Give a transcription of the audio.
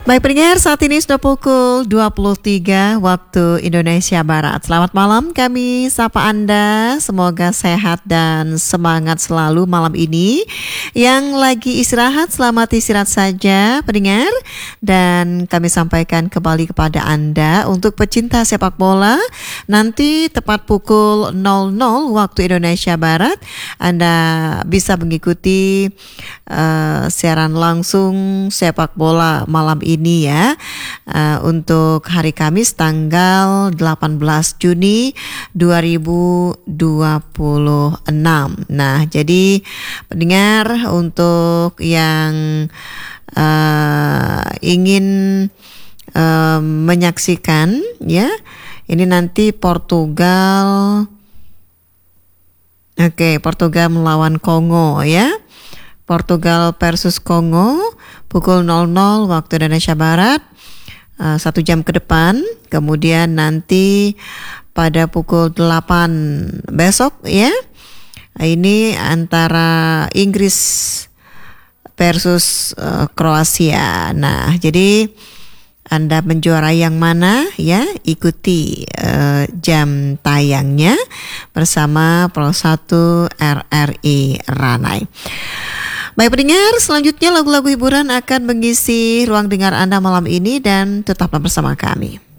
Baik pendengar, saat ini sudah pukul 23 waktu Indonesia Barat. Selamat malam, kami sapa Anda. Semoga sehat dan semangat selalu malam ini. Yang lagi istirahat, selamat istirahat saja pendengar. Dan kami sampaikan kembali kepada Anda untuk pecinta sepak bola. Nanti tepat pukul 00 waktu Indonesia Barat, Anda bisa mengikuti siaran langsung sepak bola malam ini ya, untuk hari Kamis tanggal 18 Juni 2026. Nah, jadi pendengar untuk yang ingin menyaksikan ya, ini nanti Portugal melawan Kongo ya. Portugal versus Kongo pukul 00 waktu Indonesia Barat, 1 jam ke depan. Kemudian nanti pada pukul 8 besok ya, ini antara Inggris versus Kroasia. Nah, jadi Anda menjuarai yang mana ya, ikuti jam tayangnya bersama Pro 1 RRI Ranai. Baik pendengar, selanjutnya lagu-lagu hiburan akan mengisi ruang dengar Anda malam ini dan tetaplah bersama kami.